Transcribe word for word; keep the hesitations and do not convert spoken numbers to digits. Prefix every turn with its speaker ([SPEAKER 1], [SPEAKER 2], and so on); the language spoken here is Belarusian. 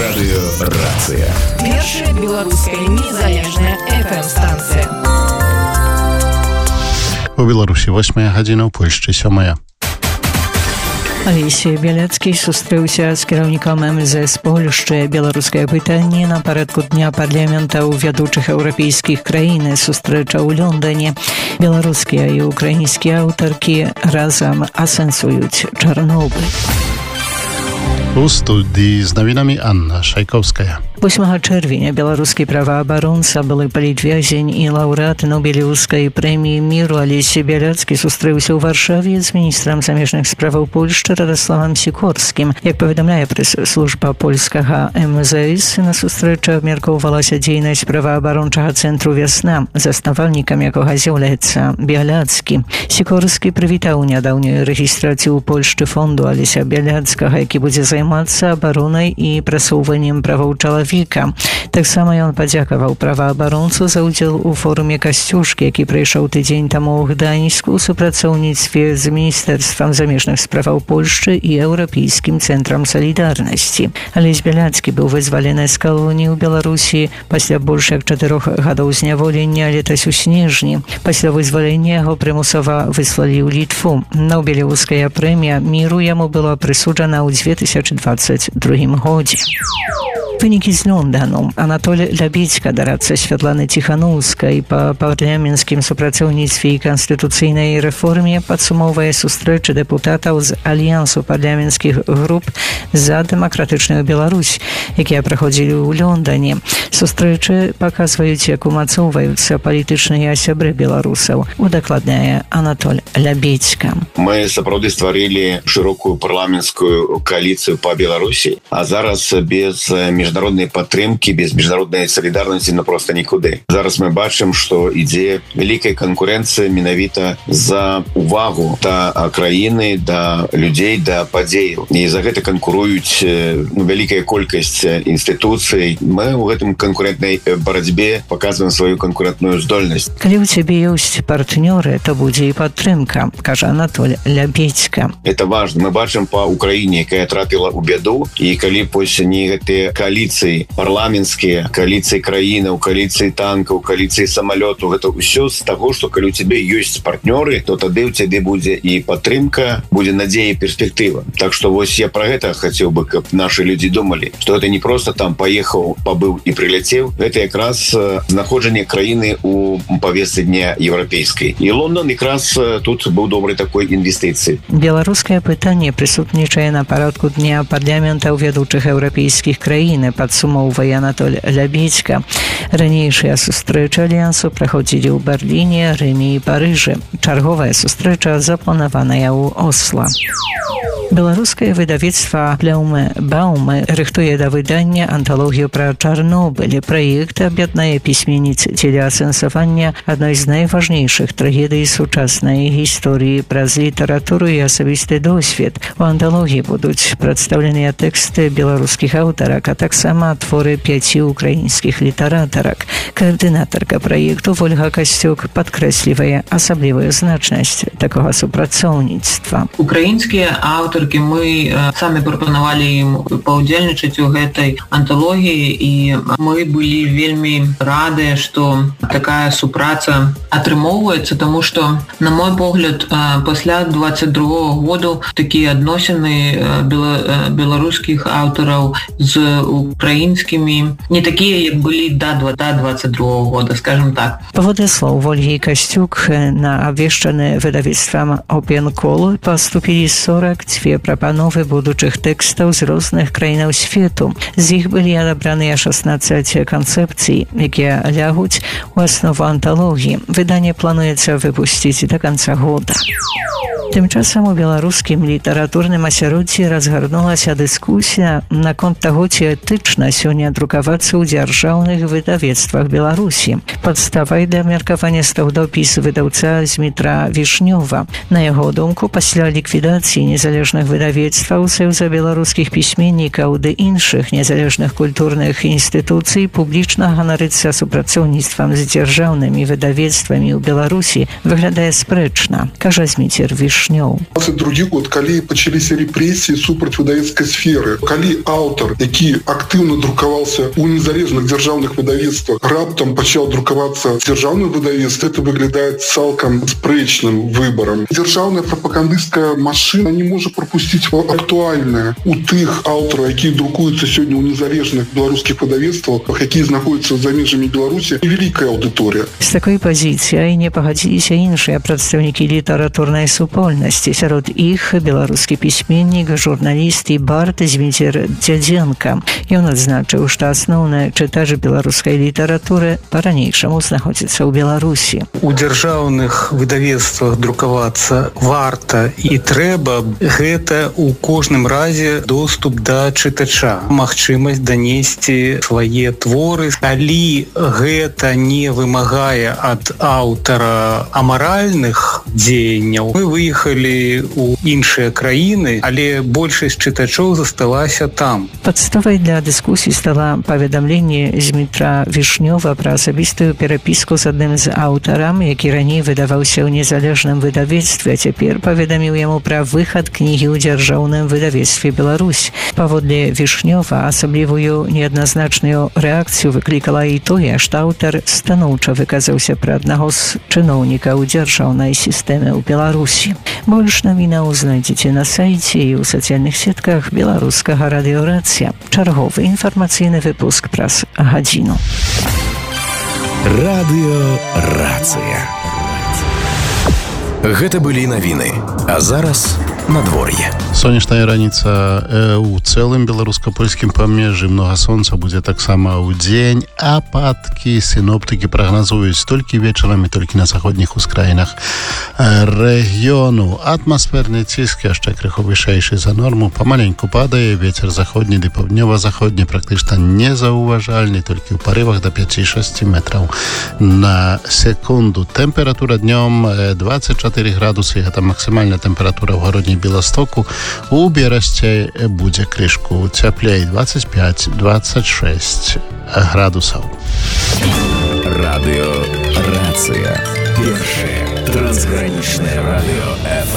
[SPEAKER 1] Радыё «Рацыя».
[SPEAKER 2] Першая беларуская незалежная эф эм-станцыя.
[SPEAKER 3] У Беларусі восьмая гадзіна, у Польшчы сёмая.
[SPEAKER 4] Алексей Бяляцкі сустрэўся з кіраўніком эм зэ эс Польшчы. Беларускае пытанне на парадку дня парламента ў вядучых еўрапейскіх краін. Сустрэча ў Лондоне. Беларускія і украінскія аўтаркі разам асэнсуюць Чарнобыль.
[SPEAKER 3] У студии з новинами Анна Шайковская.
[SPEAKER 4] восьмага чэрвеня беларускі праваабаронца, былы палітвязень і лаўрэат Нобелеўскай прэміі міру Алексей Бяляцкі сустрэўся ў Варшаве з міністрам замежных справаў Польшчы Радаславам Сікорскім. Як паведамляе прэс-служба польскага эм зэ эс, на сустрэчы абмяркоўвалася дзейнасць праваабарончага цэнтру «Вясна», заснавальнікам якога з'яўляецца Бяляцкі. Сікорскі прывітаў нядаўнюю рэгістрацыю ў Польшчы фонду Алеся Бяляцкага, які будзе займацца абаронай і прасоўваннем правоў чалавека. Таксама ён падзякаваў праваабаронцу за ўдзел у форуме «Касцюшкі», які прайшоў тыдзень таму ў Гданьску ў супрацоўніцтве з Міністэрствам замежных справаў Польшчы і Еўрапейскім цэнтрам салідарнасці. Алесь Бяляцкі быў вызвалены з калоніі ў Беларусі пасля больш як чатырох гадоў зняволення летась у снежні. Пасля вызвалення яго прымусова выслалі ў Літву. Нобелеўская прэмія міру яму была прысуджана ў дзве тысячы дваццаць другім годзе. Вынікі з Лондону. Анатоль Лябедзька, дарадца Святланы Ціханаўскай па парламенцкім супрацоўніцтве і канстытуцыйнай рэформе, падсумоўвае сустрэчы дэпутатаў з альянсу парламенцкіх груп за дэмакратычную Беларусь, якія праходзілі ў Лондоне. Сустрэчы паказваюць, як умацоўваюцца палітычныя сябры беларусаў. Удакладняе Анатоль Лябедзька.
[SPEAKER 5] Мы сапраўды стварылі шырокую парламенцкую коаліцыю па Беларусі, а зараз без міжнароднай падтрымкі, без міжнароднай салідарнасці ну проста нікуды. Зараз мы бачым, што ідзе вялікая канкурэнцыя менавіта за увагу да краіны, да людзей, да падзеяў. І за гэта канкуруюць ну, вялікая колькасць інстытуцый. Мы ў гэтым канкурэнтнай барацьбе паказваем сваю канкурэнтную здольнасць.
[SPEAKER 4] Калі ў цябе ёсць партнёры, то будзе і падтрымка, кажа Анатоль Лябедзька.
[SPEAKER 5] Это важно. Мы бачым па Украіне, якая трапіла ў бяду, і калі польза не гэтыя коаліцыі парламенцкія, коаліцыі краінаў, коаліцыі танкаў, коаліцыі самалётаў, гэта ўсё з таго, што калі у цябе ёсць партнёры, то тады ў цябе будзе і падтрымка, будзе надзея і перспектыва. Так што вось я пра гэта хацеў бы, каб нашы людзі думалі, што гэта не проста там паехаў, пабыў і прыляцеў, гэта якраз знаходжанне краіны ў павестцы дня еўрапейскай. І Лондон якраз тут быў добрай такой інвестыцыі.
[SPEAKER 4] Беларускае пытанне прысутнічае на парадку дня парламента ў вядучых еўрапейскіх краін, падсумоўвае Анатоль Лябедзька. Ранейшыя сустрэчы альянсу праходзілі ў Берліне, Рыме і Парыжы. Чарговая сустрэча запланаваная ў Осла. Беларускае выдавецтва Пляумэ Баумэ рыхтуе да выдання анталогію пра Чарнобыль. Праект аб'яднае пісьменніц дзеля асэнсавання адной з найважнейшых трагедый сучаснай гісторыі праз літаратуру і асабісты досвед. У анталогіі будуць прадстаўленыя тэксты беларускіх аўтарак, а таксама творы пяці украінскіх літаратарак. Каардынатарка праекту Вольга Касцюк падкрэслівае асаблівую значнасць такога супрацоўніцтва.
[SPEAKER 6] Украінскія аўтары мы самі прапанавалі ім паўдзельнічаць у гэтай анталогіі, і мы былі вельмі радыя, што такая супраца атрымоўваецца, таму што, на мой погляд, пасля дваццаць другога году такія адносіны беларускіх аўтараў з украінскімі не такія, як былі да дваццаць другога года, скажем так.
[SPEAKER 4] Паводле слоў Вольгі Касцюк, на абвешчаны выдавецтвам Open Call паступілі сорок дзве прапановы будучых тэкстаў з розных краінаў свету. З іх былі адабраныя шаснаццаць канцэпцый, якія лягуць у аснову анталогіі. Выданне плануецца выпусціць да канца года. Тым часам у беларускім літаратурным асяроддзі разгарнулася дыскусія наконт таго, ці этычна сёння друкавацца ў дзяржаўных выдавецтвах Беларусі. Падставай для абмеркавання стаў дапіс выдаўца Змітра Вішнёва. На яго думку, пасля ліквідацыі незалежнага замежных выдавецтваў, Саюза беларускіх пісьменнікаў ды іншых незалежных культурных інстытуцый публічна ганарыцца супрацоўніцтвам з дзяржаўнымі выдавецтвамі ў Беларусі выглядае спрэчна, кажа Зміцер Вішнёў.
[SPEAKER 1] двадцать другі год, калі пачаліся рэпрэсіі супраць выдавецкай сферы, калі аўтар, які актыўна друкаваўся у незалежных дзяржаўных выдавецтвах, раптам пачаў друкавацца в дзяржаўным выдавецтве, это выглядае цалкам спрэчным выбарам. Дзяржаўная прапагандысцкая машина не можа пропусціць актуальнае у тых аўтараў, якія друкуюцца сёння ў незалежных беларускіх выдавецтвах, якія знаходзяцца за межамі Беларусі, невялікая аўдыторыя.
[SPEAKER 4] З такой пазіцыяй не пагадзіліся іншыя прадстаўнікі літаратурнай супольнасці. Сярод іх беларускі пісьменнік, журналіст і бард Зміцер Дзядзенка. Ён адзначыў, што асноўны чытач беларускай літаратуры па-ранейшаму знаходзіцца ў Беларусі.
[SPEAKER 7] У дзяржаўных выдавецтвах друкавацца варта і трэба. Гэта у кожным разе доступ да чытача, магчымасць данесці свае творы. Калі гэта не вымагае ад аўтара амаральных дзеянняў, мы выехалі ў іншыя краіны, але большасць чытачоў засталася там.
[SPEAKER 4] Падставай для дыскусій стала паведамленне Змітра Вішнёва пра асабістую перапіску з адным з аўтарам, які раней выдаваўся ў незалежным выдавецтве, а цяпер паведаміў яму пра выхад кнігі ў дзяржаўным выдавецтве Беларусь. Паводле Вішнёва асаблівую неадназначную рэакцыю выклікала і тое, што аўтар станоўча выказаўся пра аднаго з чыноўнікаў дзяржаўнай сістэме ў Беларусі. Больш навінаў знайдзеце на сайце і ў сацыяльных сетках беларускага радыёрацыя. Чарговы інфармацыйны выпуск праз гадзіну.
[SPEAKER 8] Радыёрацыя. Гэта былі навіны, а зараз надвор'е.
[SPEAKER 3] Сонечная раніца э, у цэлым беларуска-польскім памежжы, многа сонца будзе таксама ў дзень, ападкі сіноптыкі прагназуюць толькі вечарамі, толькі на заходніх ускраінах э, рэгіёну. Атмасферны ціск яшчэ крыху вышэйшы за норму, памаленьку падае, вецер заходні ды паўднёва-заходні практычна незаўважальны, толькі ў парывах да пяць-шэсць метраў на секунду. Тэмпература днём двадцать чатыры градусы, гэта максімальная тэмпература ў гародні Беластоку. У Берасці будзе крышку цяплей двадцать пять - двадцать шесть градусаў.
[SPEAKER 8] Радыёрацыя. Першае трансгранічнае радыё эф эм.